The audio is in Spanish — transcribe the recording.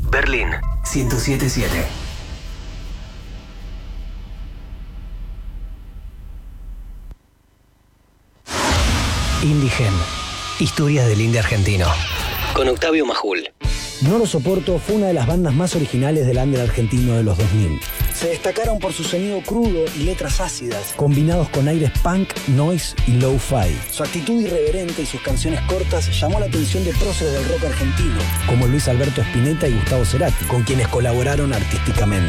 Berlín 107.7. Indigen. Historias del indie argentino. Con Octavio Majul. No lo soporto fue una de las bandas más originales del under argentino de los 2000. Se destacaron por su sonido crudo y letras ácidas, combinados con aires punk, noise y lo-fi. Su actitud irreverente y sus canciones cortas llamó la atención de próceres del rock argentino, como Luis Alberto Spinetta y Gustavo Cerati, con quienes colaboraron artísticamente.